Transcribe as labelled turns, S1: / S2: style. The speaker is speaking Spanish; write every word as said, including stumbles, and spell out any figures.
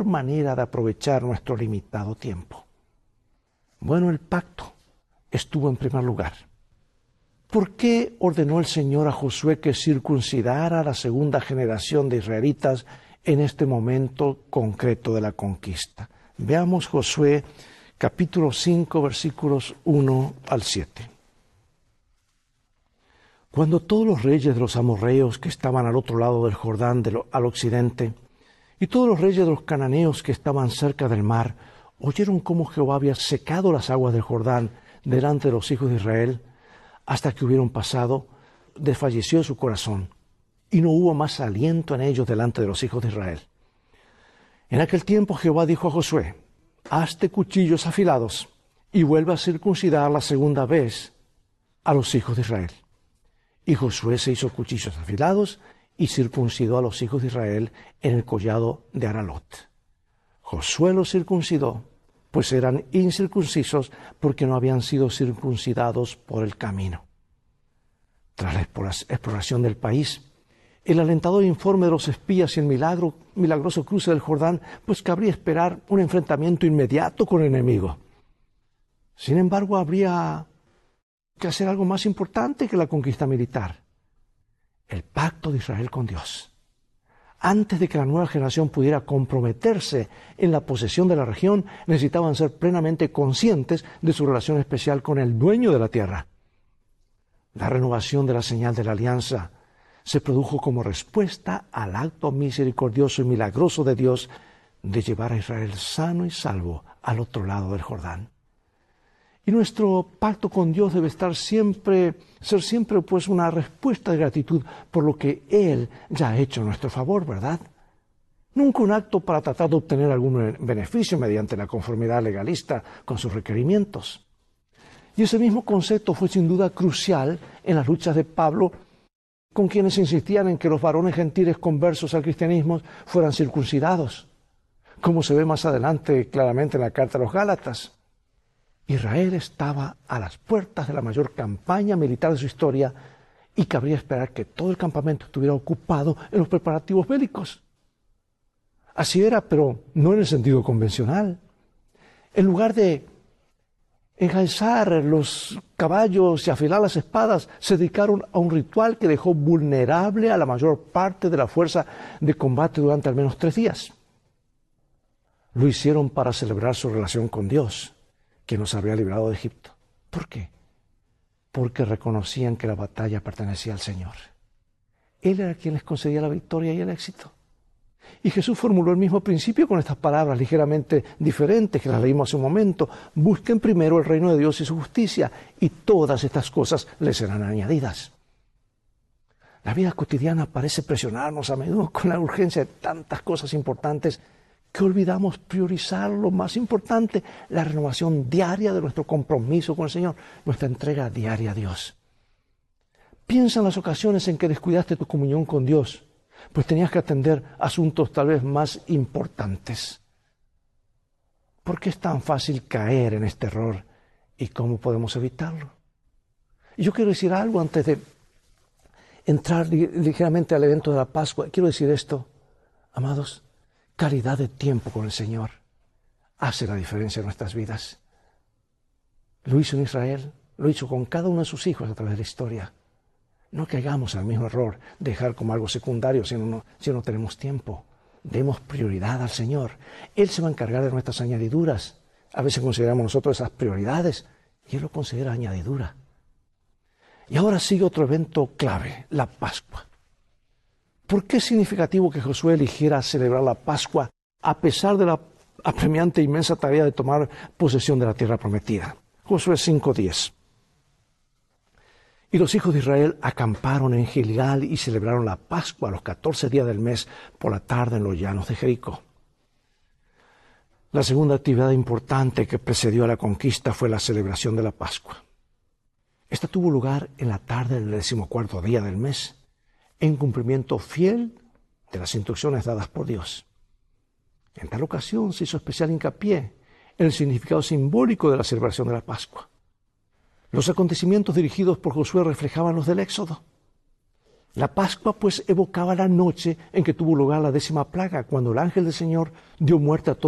S1: manera de aprovechar nuestro limitado tiempo? Bueno, el pacto estuvo en primer lugar. ¿Por qué ordenó el Señor a Josué que circuncidara a la segunda generación de israelitas en este momento concreto de la conquista? Veamos Josué capítulo cinco, versículos uno al siete. Cuando todos los reyes de los amorreos que estaban al otro lado del Jordán de lo, al occidente, y todos los reyes de los cananeos que estaban cerca del mar, oyeron cómo Jehová había secado las aguas del Jordán delante de los hijos de Israel, hasta que hubieron pasado, desfalleció su corazón, y no hubo más aliento en ellos delante de los hijos de Israel. En aquel tiempo Jehová dijo a Josué: hazte cuchillos afilados, y vuelve a circuncidar la segunda vez a los hijos de Israel. Y Josué se hizo cuchillos afilados, y circuncidó a los hijos de Israel en el collado de Aralot. Josué los circuncidó, pues eran incircuncisos, porque no habían sido circuncidados por el camino. Tras la exploración del país, el alentador informe de los espías y el milagro, milagroso cruce del Jordán, pues cabría esperar un enfrentamiento inmediato con el enemigo. Sin embargo, habría que hacer algo más importante que la conquista militar: el pacto de Israel con Dios. Antes de que la nueva generación pudiera comprometerse en la posesión de la región, necesitaban ser plenamente conscientes de su relación especial con el dueño de la tierra. La renovación de la señal de la alianza se produjo como respuesta al acto misericordioso y milagroso de Dios de llevar a Israel sano y salvo al otro lado del Jordán. Y nuestro pacto con Dios debe estar siempre, ser siempre pues una respuesta de gratitud por lo que Él ya ha hecho en nuestro favor, ¿verdad? Nunca un acto para tratar de obtener algún beneficio mediante la conformidad legalista con sus requerimientos. Y ese mismo concepto fue sin duda crucial en las luchas de Pablo con quienes insistían en que los varones gentiles conversos al cristianismo fueran circuncidados, como se ve más adelante claramente en la carta a los Gálatas. Israel estaba a las puertas de la mayor campaña militar de su historia y cabría esperar que todo el campamento estuviera ocupado en los preparativos bélicos. Así era, pero no en el sentido convencional. En lugar de enjaezar los caballos y afilar las espadas, se dedicaron a un ritual que dejó vulnerable a la mayor parte de la fuerza de combate durante al menos tres días. Lo hicieron para celebrar su relación con Dios, que nos había librado de Egipto. ¿Por qué? Porque reconocían que la batalla pertenecía al Señor. Él era quien les concedía la victoria y el éxito. Y Jesús formuló el mismo principio con estas palabras ligeramente diferentes que las leímos hace un momento: busquen primero el reino de Dios y su justicia, y todas estas cosas les serán añadidas. La vida cotidiana parece presionarnos a menudo con la urgencia de tantas cosas importantes que olvidamos priorizar lo más importante: la renovación diaria de nuestro compromiso con el Señor, nuestra entrega diaria a Dios. Piensa en las ocasiones en que descuidaste tu comunión con Dios, pues tenías que atender asuntos tal vez más importantes. ¿Por qué es tan fácil caer en este error y cómo podemos evitarlo? Y yo quiero decir algo antes de entrar ligeramente al evento de la Pascua. Quiero decir esto, amados: calidad de tiempo con el Señor hace la diferencia en nuestras vidas. Lo hizo en Israel, lo hizo con cada uno de sus hijos a través de la historia. No caigamos en el mismo error, dejar como algo secundario si no, si no tenemos tiempo. Demos prioridad al Señor. Él se va a encargar de nuestras añadiduras. A veces consideramos nosotros esas prioridades y Él lo considera añadidura. Y ahora sigue otro evento clave, la Pascua. ¿Por qué es significativo que Josué eligiera celebrar la Pascua a pesar de la apremiante e inmensa tarea de tomar posesión de la tierra prometida? Josué cinco diez. Y los hijos de Israel acamparon en Gilgal y celebraron la Pascua a los catorce días del mes por la tarde en los llanos de Jericó. La segunda actividad importante que precedió a la conquista fue la celebración de la Pascua. Esta tuvo lugar en la tarde del decimocuarto día del mes, en cumplimiento fiel de las instrucciones dadas por Dios. En tal ocasión se hizo especial hincapié en el significado simbólico de la celebración de la Pascua. Los acontecimientos dirigidos por Josué reflejaban los del Éxodo. La Pascua, pues, evocaba la noche en que tuvo lugar la décima plaga, cuando el ángel del Señor dio muerte a todos